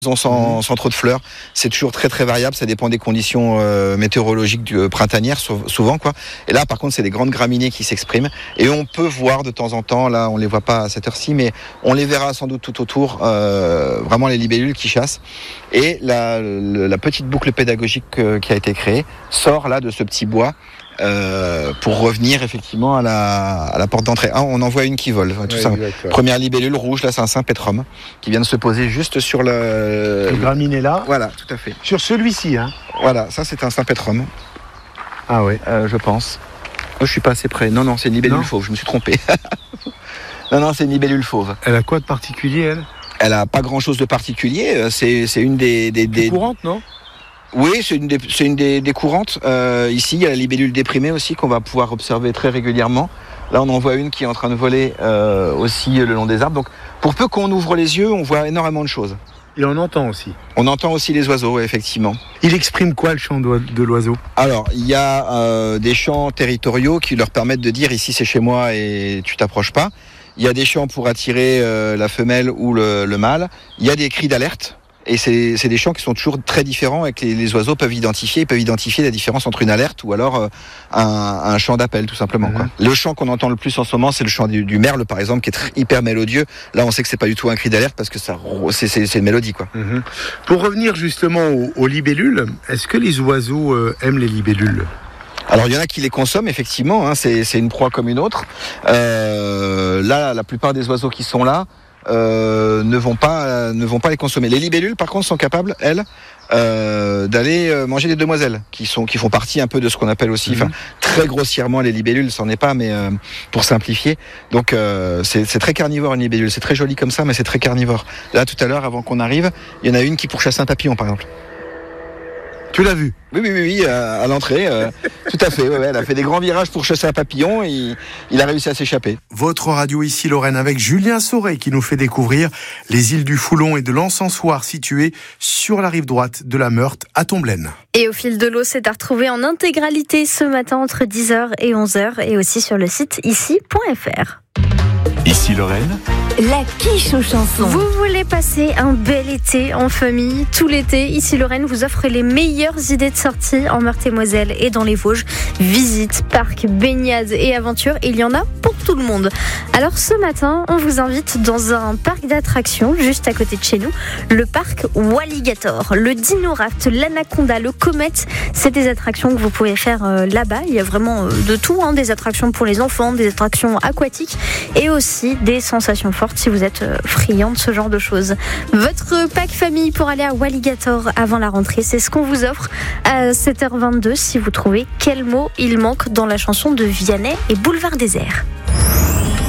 sans trop de fleurs. C'est toujours très très variable, ça dépend des conditions météorologiques printanières souvent quoi. Et là par contre c'est des grandes graminées qui s'expriment et on peut voir de temps en temps, là on les voit pas à cette heure-ci, mais on les verra sans doute tout autour, vraiment les libellules qui chassent. Et la petite boucle pédagogique qui a été créée sort là de ce petit bois. Pour revenir effectivement à la porte d'entrée. On en voit une qui vole, tout ça. Première libellule rouge, là c'est un Saint-Pétrum qui vient de se poser juste sur le graminé là. Voilà, tout à fait. Sur celui-ci, hein. Voilà, ça c'est un Saint-Pétrum. Ah ouais. Je pense. Je suis pas assez près. Non, c'est une libellule fauve, je me suis trompé. non, c'est une libellule fauve. Elle a quoi de particulier, elle ? Elle a pas grand-chose de particulier. C'est une des courantes, non ? Oui, c'est une des courantes. Ici, il y a la libellule déprimée aussi qu'on va pouvoir observer très régulièrement. Là, on en voit une qui est en train de voler aussi le long des arbres. Donc, pour peu qu'on ouvre les yeux, on voit énormément de choses. Et on entend aussi. On entend aussi les oiseaux, effectivement. Il exprime quoi, le chant de l'oiseau ? Alors, il y a des chants territoriaux qui leur permettent de dire « ici, c'est chez moi et tu t'approches pas ». Il y a des chants pour attirer la femelle ou le mâle. Il y a des cris d'alerte. Et c'est des chants qui sont toujours très différents et que les oiseaux peuvent identifier. Ils peuvent identifier la différence entre une alerte ou alors un chant d'appel, tout simplement. Quoi. Le chant qu'on entend le plus en ce moment, c'est le chant du merle, par exemple, qui est hyper mélodieux. Là, on sait que c'est pas du tout un cri d'alerte parce que c'est une mélodie, quoi. Pour revenir justement aux libellules, est-ce que les oiseaux aiment les libellules ? Alors il y en a qui les consomment effectivement, hein, c'est une proie comme une autre. Là, la plupart des oiseaux qui sont là ne vont pas les consommer. Les libellules, par contre, sont capables, elles, d'aller manger des demoiselles, qui font partie un peu de ce qu'on appelle aussi, très grossièrement les libellules, c'en est pas, mais pour simplifier. Donc c'est très carnivore une libellule. C'est très joli comme ça, mais c'est très carnivore. Là, tout à l'heure, avant qu'on arrive, il y en a une qui pourchasse un papillon, par exemple. Tu l'as vu ? Oui, à l'entrée, tout à fait. Ouais, elle a fait des grands virages pour chasser un papillon et il a réussi à s'échapper. Votre radio ici, Lorraine, avec Julien Sauret qui nous fait découvrir les îles du Foulon et de l'Encensoir situées sur la rive droite de la Meurthe à Tomblaine. Et au fil de l'eau, c'est à retrouver en intégralité ce matin entre 10h et 11h et aussi sur le site ici.fr. Ici Lorraine, la quiche aux chansons. Vous voulez passer un bel été en famille tout l'été? Ici Lorraine vous offre les meilleures idées de sortie en Meurthe-et-Moselle et dans les Vosges. Visites, parcs, baignades et aventures, il y en a pour tout le monde. Alors ce matin, on vous invite dans un parc d'attractions juste à côté de chez nous, le parc Walligator. Le Dino Raft, l'Anaconda, le Comet, c'est des attractions que vous pouvez faire là-bas. Il y a vraiment de tout, des attractions pour les enfants, des attractions aquatiques et aussi des sensations fortes si vous êtes friand de ce genre de choses. Votre pack famille pour aller à Walligator avant la rentrée, c'est ce qu'on vous offre à 7h22 si vous trouvez quel mot il manque dans la chanson de Vianney et Boulevard Désert.